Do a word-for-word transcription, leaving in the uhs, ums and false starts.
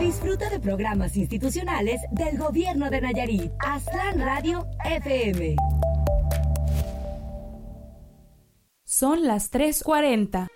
Disfruta de programas institucionales del Gobierno de Nayarit. Aztlán Radio F M. Son las tres cuarenta.